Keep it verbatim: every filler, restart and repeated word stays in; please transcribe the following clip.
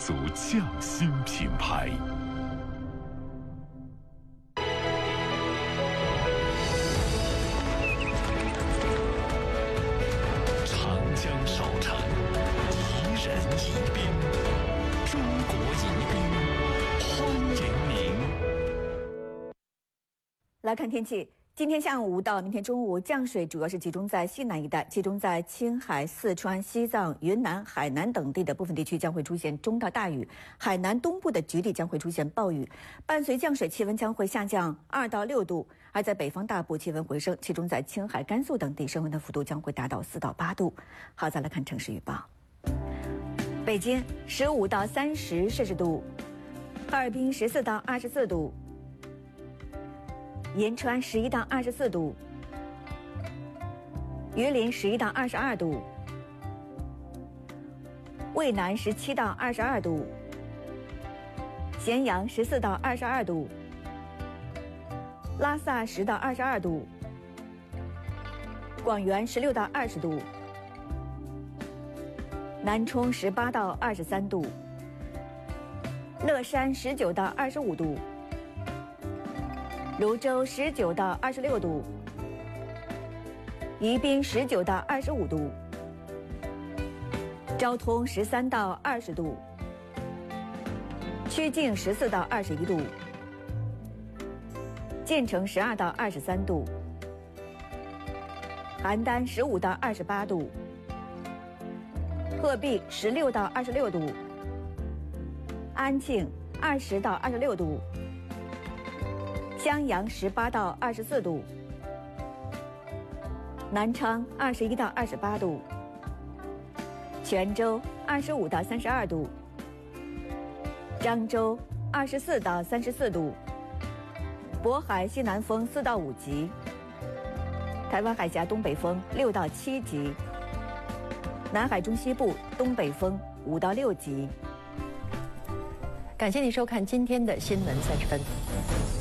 族匠心品牌。长江少产，宜人宜宾，中国宜宾，欢迎您。 来看天气。今天下午到明天中午，降水主要是集中在西南一带，集中在青海、四川、西藏、云南、海南等地的部分地区将会出现中到大雨，海南东部的局地将会出现暴雨。伴随降水，气温将会下降二到六度，而在北方大部气温回升，其中在青海、甘肃等地升温的幅度将会达到四到八度。好，再来看城市预报。北京十五到三十摄氏度，哈尔滨十四到二十四度。银川十一到二十四度，榆林十一到二十二度，渭南十七到二十二度，咸阳十四到二十二度，拉萨十到二十二度，广元十六到二十度，南充十八到二十三度，乐山十九到二十五度。泸州十九到二十六度，宜宾十九到二十五度，昭通十三到二十度，曲靖十四到二十一度，建成十二到二十三度，邯郸十五到二十八度，鹤壁十六到二十六度，安庆二十到二十六度。襄阳十八到二十四度，南昌二十一到二十八度，泉州二十五到三十二度，漳州二十四到三十四度，渤海西南风四到五级，台湾海峡东北风六到七级，南海中西部东北风五到六级。 感谢您收看今天的新闻三十分。